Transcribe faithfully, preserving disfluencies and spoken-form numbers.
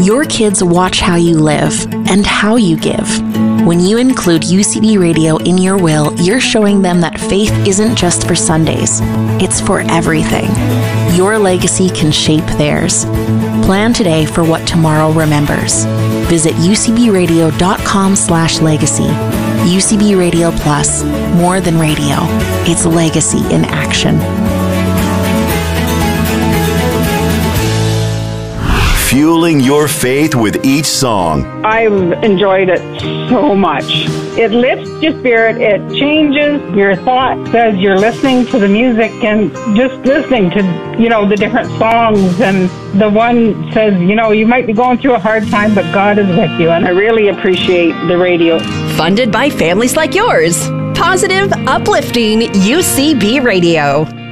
Your kids watch how you live and how you give. When you include U C B Radio in your will, you're showing them that faith isn't just for Sundays. It's for everything. Your legacy can shape theirs. Plan today for what tomorrow remembers. Visit ucbradio.com slash legacy. U C B Radio Plus, more than radio. It's legacy in action. Fueling your faith with each song. I've enjoyed it so much. It lifts your spirit. It changes your thoughts as you're listening to the music and just listening to, you know, the different songs. And the one says, you know, you might be going through a hard time, but God is with you. And I really appreciate the radio. Funded by families like yours. Positive, uplifting U C B Radio.